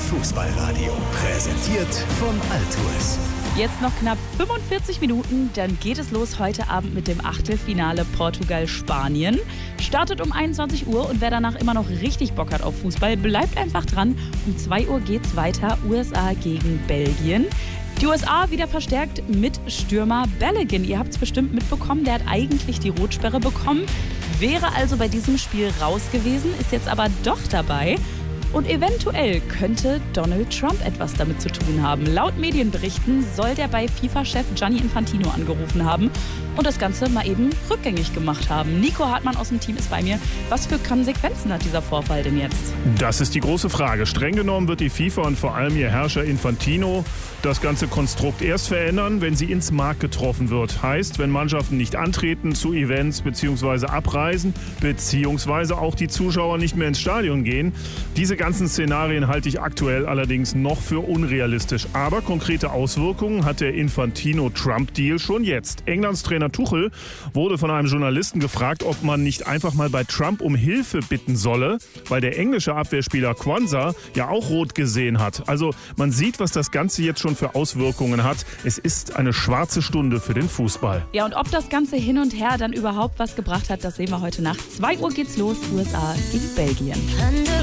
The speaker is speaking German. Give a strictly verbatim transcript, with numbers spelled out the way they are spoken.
Fußballradio. Präsentiert von Altuis. Jetzt noch knapp fünfundvierzig Minuten, dann geht es los heute Abend mit dem Achtelfinale Portugal-Spanien. Startet um einundzwanzig Uhr und wer danach immer noch richtig Bock hat auf Fußball, bleibt einfach dran. Um zwei Uhr geht's weiter, U S A gegen Belgien. Die U S A wieder verstärkt mit Stürmer Balogun. Ihr habt es bestimmt mitbekommen, der hat eigentlich die Rotsperre bekommen, wäre also bei diesem Spiel raus gewesen, ist jetzt aber doch dabei. Und eventuell könnte Donald Trump etwas damit zu tun haben. Laut Medienberichten soll der bei FIFA-Chef Gianni Infantino angerufen haben und das Ganze mal eben rückgängig gemacht haben. Nico Hartmann aus dem Team ist bei mir. Was für Konsequenzen hat dieser Vorfall denn jetzt? Das ist die große Frage. Streng genommen wird die FIFA und vor allem ihr Herrscher Infantino das ganze Konstrukt erst verändern, wenn sie ins Mark getroffen wird. Heißt, wenn Mannschaften nicht antreten zu Events bzw. abreisen, beziehungsweise auch die Zuschauer nicht mehr ins Stadion gehen. Diese ganzen Szenarien halte ich aktuell allerdings noch für unrealistisch. Aber konkrete Auswirkungen hat der Infantino-Trump-Deal schon jetzt. Englands Trainer Tuchel wurde von einem Journalisten gefragt, ob man nicht einfach mal bei Trump um Hilfe bitten solle, weil der englische Abwehrspieler Quansah ja auch rot gesehen hat. Also man sieht, was das Ganze jetzt schon für Auswirkungen hat. Es ist eine schwarze Stunde für den Fußball. Ja, und ob das Ganze hin und her dann überhaupt was gebracht hat, das sehen wir heute Nacht. zwei Uhr geht's los, U S A gegen Belgien.